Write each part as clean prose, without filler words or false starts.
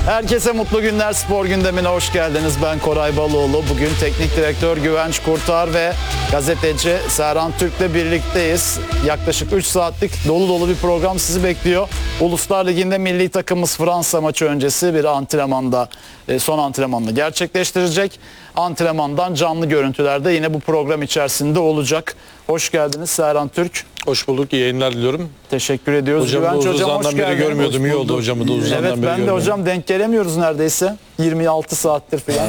Herkese mutlu günler, spor gündemine hoş geldiniz. Ben Koray Baloğlu. Bugün teknik direktör Güvenç Kurtar ve gazeteci Serhan Türk'le birlikteyiz. Yaklaşık 3 saatlik dolu dolu bir program sizi bekliyor. Uluslar Ligi'nde milli takımımız Fransa maçı öncesi bir antrenmanda, son antrenmanını gerçekleştirecek. Antrenmandan canlı görüntülerde yine bu program içerisinde olacak. Hoş geldiniz Serhan Türk. Hoş bulduk. İyi yayınlar diliyorum. Teşekkür ediyoruz. Hocam da uzun zamandan beri görmüyordum. İyi oldu hocamı da uzun zamandan beri Evet, ben de hocam denk gelemiyoruz neredeyse. 26 saattir falan.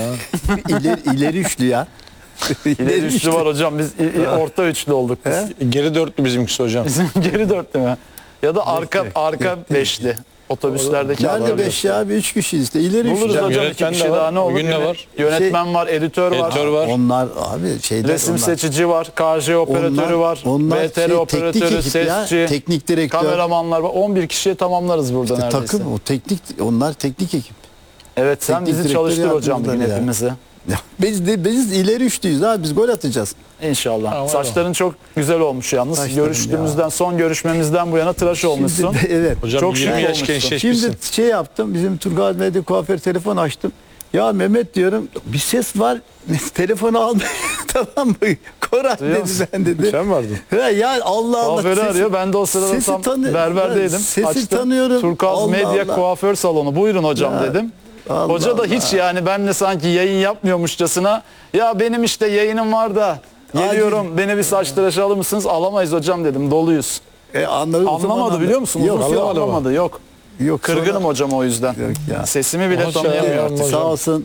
İleri üçlü ya. İleri üçlü var hocam. Biz orta üçlü olduk biz. Geri dörtlü bizimkisi hocam. Bizim geri dörtlü mü? Ya da arka beşli. Otobüslerdeki Nerede 5 ya? 3 kişiyiz işte. İleri üçlü. Buluruz hocam, iki Yönetmen kişi de var. daha ne olur. Bugün ne var? Yönetmen var, editör var. Editör var. Onlar abi şeyler. Resim onlar. seçici var, KJ operatörü var, onlar VTR teknik operatörü, ekip ya, sesçi, teknik direktör. kameramanlar var. 11 kişiye tamamlarız burada İşte neredeyse. takım o teknik, onlar teknik ekip. Evet, sen teknik bizi direktör çalıştır hocam bugün yardımcıları ya. hepimizi. Ya biz ileri üçlüyüz abi, biz gol atacağız. İnşallah. Tamam, Saçların çok güzel olmuş yalnız. Saçlarım Görüştüğümüzden, son görüşmemizden bu yana tıraş olmuşsun. Evet. Hocam Çok 20 şık yaş olmuşsun. gençleşmişsin. Şimdi şey yaptım, bizim Turgay Medya kuaför telefon açtım. Ya Mehmet diyorum, bir ses var, telefonu alma. Tamam mı? Koray Duyuyor dedi, musun? ben dedi. Sen vardın. Ya Allah Allah. Kuaförü arıyor. Ben de o sırada sesi tam berberdeydim. Sesi Açtım. tanıyorum. Turkuaz Allah Medya Allah. Kuaför Salonu. Buyurun hocam Ya, dedim. Allah Hoca da Allah. hiç yani benle sanki yayın yapmıyormuşçasına ya benim işte yayınım var da geliyorum beni bir saç tıraşı alır mısınız? Alamayız hocam dedim, doluyuz. Anlamadı biliyor musun? Yok, Uzun süre anlamadı ama. anlamadı. Yok. yok. Kırgınım hocam o yüzden. Yok ya. Sesimi bile Hocam, tanıyamıyor artık. hocam. Sağ olsun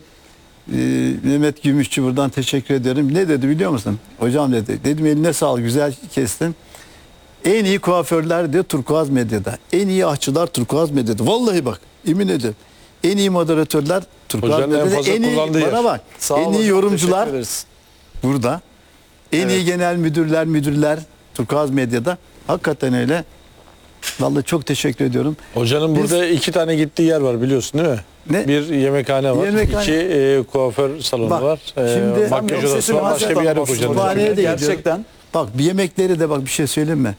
Mehmet Gümüşçü, buradan teşekkür ediyorum. Ne dedi biliyor musun? Hocam dedi. Dedim eline sağlık, güzel kestin. En iyi kuaförler diyor Turkuaz Medya'da. En iyi ahçılar Turkuaz Medya'da. Vallahi bak, yemin ederim. En iyi moderatörler Turkuaz Hocanın en Medya'da. fazla En iyi, kullandığı yer. bana bak. Sağ ol En iyi hocam, yorumcular teşekkür ederiz. burada. En iyi genel müdürler Turkuaz Medya'da. Hakikaten öyle. Vallahi çok teşekkür ediyorum. Hocanın Biz- burada 2 tane gittiği yer var biliyorsun değil mi? Ne? Bir yemekhane var. Yemekhane. 2 kuaför salonu Bak, var. şimdi- Makyaj Sen odası var. Başka bir yer yok hocanın. Kütüphaneye de Gerçekten. Bak bir yemekleri de bak, bir şey söyleyeyim mi?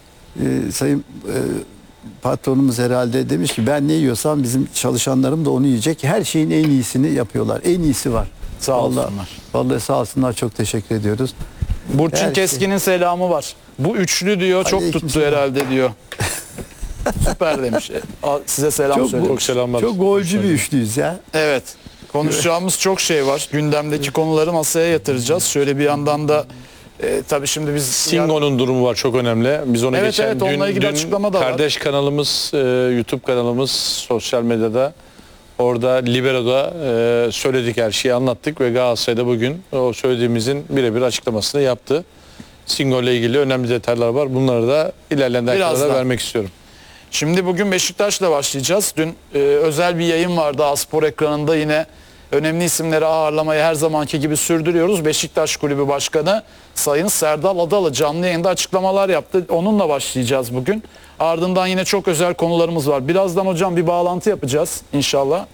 Sayın patronumuz herhalde demiş ki ben ne yiyorsam bizim çalışanlarım da onu yiyecek. Her şeyin en iyisini yapıyorlar. En iyisi var. Sağ olsunlar. Vallahi sağ olsunlar, çok teşekkür ediyoruz. Burçin Her şey. Keskin'in selamı var. Bu üçlü diyor çok Aleyküm tuttu selam. herhalde diyor. Süper demiş. Size selam Çok, söylüyorum. Çok selamlar. Çok golcü bir üçlüyüz ya. Evet. Konuşacağımız çok şey var. Gündemdeki konuları masaya yatıracağız. Şöyle bir yandan da tabii şimdi biz Singo'nun durumu var, çok önemli. Biz onu Evet, geçen evet, onunla ilgili açıklama da var. kardeş kanalımız, YouTube kanalımız sosyal medyada, orada Libero'da söyledik, her şeyi anlattık ve Galatasaray'da bugün o söylediğimizin birebir açıklamasını yaptı. Singo ile ilgili önemli detaylar var. Bunları da ilerleyen dakikalarda Birazdan. vermek istiyorum. Şimdi bugün Beşiktaş'la başlayacağız. Dün özel bir yayın vardı A-Spor ekranında, yine önemli isimleri ağırlamayı her zamanki gibi sürdürüyoruz. Beşiktaş Kulübü Başkanı Sayın Serdal Adalı canlı yayında açıklamalar yaptı. Onunla başlayacağız bugün. Ardından yine çok özel konularımız var. Birazdan hocam bir bağlantı yapacağız inşallah.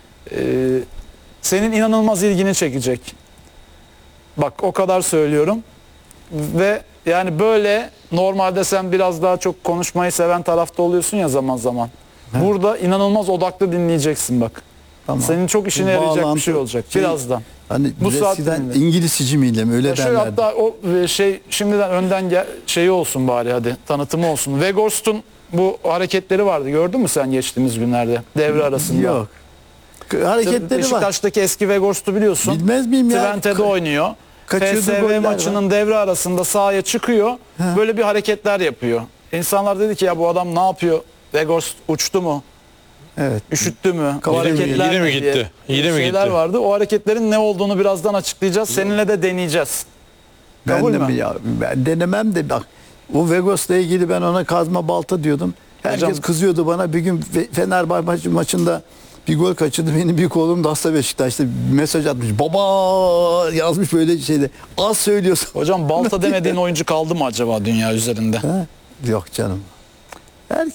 Senin inanılmaz ilgini çekecek. Bak o kadar söylüyorum. Ve yani böyle normalde sen biraz daha çok konuşmayı seven tarafta oluyorsun ya zaman zaman. Burada inanılmaz odaklı dinleyeceksin bak. Tamam. Senin çok işine Bu yarayacak bir bağlantı- şey olacak birazdan. Hani Bu saat eskiden dilinde. İngiliz sicimiyle mi öyle Ya şöyle, derlerdi. hatta o şimdiden önden şeyi olsun bari, hadi tanıtımı olsun. Weghorst'un bu hareketleri vardı, gördün mü sen geçtiğimiz günlerde devre arasında? Yok. Hareketleri var. Beşiktaş'taki eski Weghorst'u biliyorsun. Bilmez miyim ya? Twente'de oynuyor. Kaçırdığı PSV goller maçının devre arasında sahaya çıkıyor. Böyle bir hareketler yapıyor. İnsanlar dedi ki ya bu adam ne yapıyor? Weghorst uçtu mu? Evet. Üşüttü mü? Kafa Bu hareketler yine mi ne gitti? diye Yine mi şeyler gitti? vardı. O hareketlerin ne olduğunu birazdan açıklayacağız. Seninle de deneyeceğiz. Kabul Ben de mü? mi ya? Ben denemem de bak. O Vegos'la ilgili ben ona kazma balta diyordum. Herkes Hocam- kızıyordu bana. Bir gün Fenerbahçe maçında bir gol kaçırdı. Benim büyük oğlum da hasta Beşiktaş'ta mesaj atmış. Baba yazmış böyle şeyde. Az söylüyorsun. Hocam balta demediğin oyuncu kaldı mı acaba dünya üzerinde? Ha? Yok canım.